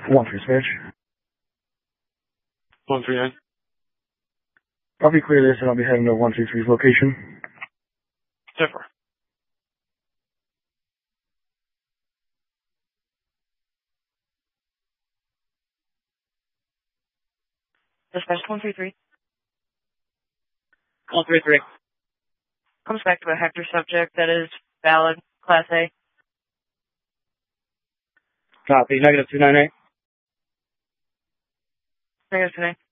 1-3 Spanish. 139. I'll be clear this and I'll be heading to 123's location. Differ. Dispatch 133. 133. Comes back to a Hector subject that is valid, Class A. Copy. -298. Negative 298.